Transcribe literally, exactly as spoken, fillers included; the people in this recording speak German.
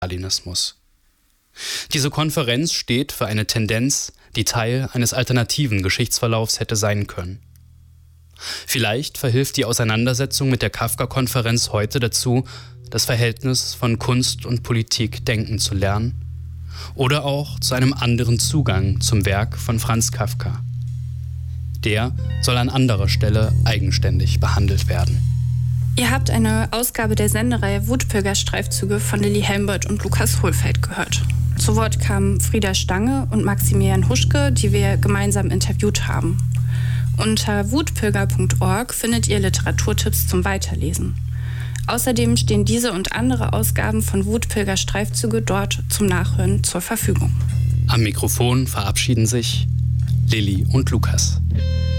Stalinismus. Diese Konferenz steht für eine Tendenz, die Teil eines alternativen Geschichtsverlaufs hätte sein können. Vielleicht verhilft die Auseinandersetzung mit der Kafka-Konferenz heute dazu, das Verhältnis von Kunst und Politik denken zu lernen oder auch zu einem anderen Zugang zum Werk von Franz Kafka. Der soll an anderer Stelle eigenständig behandelt werden. Ihr habt eine Ausgabe der Sendereihe Wutpilger-Streifzüge von Lilly Helmbold und Lukas Hohlfeld gehört. Zu Wort kamen Frieda Stange und Maximilian Huschke, die wir gemeinsam interviewt haben. Unter wutpilger punkt org findet ihr Literaturtipps zum Weiterlesen. Außerdem stehen diese und andere Ausgaben von Wutpilger-Streifzüge dort zum Nachhören zur Verfügung. Am Mikrofon verabschieden sich Lilly und Lukas.